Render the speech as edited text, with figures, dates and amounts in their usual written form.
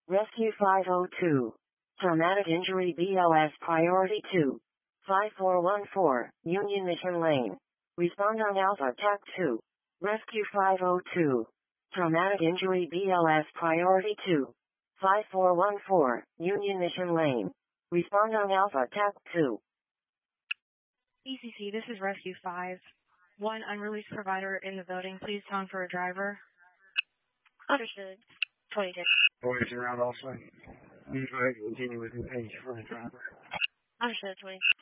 Rescue 502. Traumatic injury BLS priority 2. 5414, Union Mission Lane. Respond on Alpha TAC 2. Rescue 502. Traumatic injury BLS priority 2. 5414, Union Mission Lane. Respond on Alpha TAC 2. ECC, this is Rescue 5. One unreleased provider in the building. Please tone for a driver. Understood. 22. Boys around also. Please go ahead and continue with the page for the driver. Understood. 20.